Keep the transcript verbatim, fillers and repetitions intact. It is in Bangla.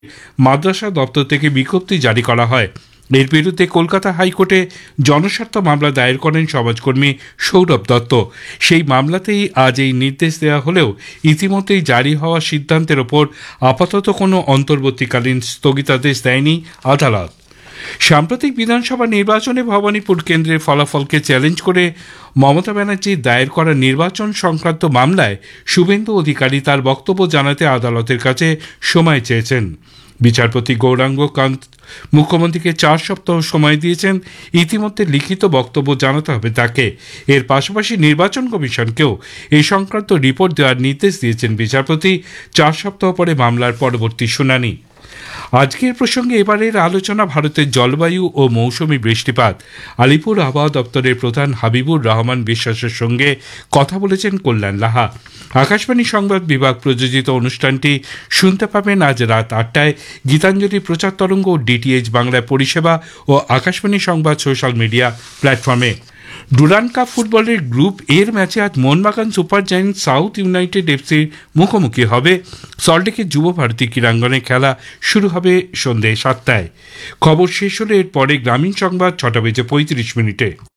মাদ্রাসা দপ্তর থেকে বিজ্ঞপ্তি জারি করা হয়। এর বিরুদ্ধে কলকাতা হাইকোর্টে জনস্বার্থ মামলা দায়ের করেন সমাজকর্মী সৌরভ দত্ত। সেই মামলাতেই আজ এই নির্দেশ দেওয়া হলেও ইতিমধ্যেই জারি হওয়া সিদ্ধান্তের ওপর আপাতত কোনো অন্তর্বর্তীকালীন স্থগিতাদেশ দেয়নি আদালত। সাম্প্রতিক বিধানসভা নির্বাচনে ভবানীপুর কেন্দ্রের ফলাফলকে চ্যালেঞ্জ করে মমতা ব্যানার্জির দায়ের করা নির্বাচন সংক্রান্ত মামলায় শুভেন্দু অধিকারী তার বক্তব্য জানাতে আদালতের কাছে সময় চেয়েছেন। বিচারপতি গৌরাঙ্গ কান্ত মুখ্যমন্ত্রীকে চার সপ্তাহ সময় দিয়েছেন। ইতিমধ্যে লিখিত বক্তব্য জানাতে হবে তাকে। এর পাশাপাশি নির্বাচন কমিশনকেও এই সংক্রান্ত রিপোর্ট দেওয়ার নির্দেশ দিয়েছেন বিচারপতি। চার সপ্তাহ পরে মামলার পরবর্তী শুনানি। আজকের প্রসঙ্গে এবারের আলোচনা ভারতের জলবায়ু ও মৌসুমি বৃষ্টিপাত। আলিপুর আবহাওয়া দপ্তরের প্রধান হাবিবুর রহমান বিশ্বাসের সঙ্গে কথা বলেছেন কল্যাণ লাহা। আকাশবাণী সংবাদ বিভাগ প্রযোজিত অনুষ্ঠানটি শুনতে পাবেন আজ রাত আটটায় গীতাঞ্জলি প্রচার তরঙ্গ ও ডিটিএইচ বাংলায় পরিষেবা ও আকাশবাণী সংবাদ সোশ্যাল মিডিয়া প্ল্যাটফর্মে। ডুরান্ড কাপ ফুটবলের গ্রুপ এর ম্যাচে আজ Mohun Bagan super giant south United এফসির মুখোমুখি হবে। সল্টলেকের যুব ভারতী ক্রীড়াঙ্গনে খেলা শুরু হবে সন্ধ্যে সাতটায়। খবর শেষ হলে এরপরে গ্রামীণ সংবাদ ছটা বেজে পঁয়ত্রিশ মিনিটে।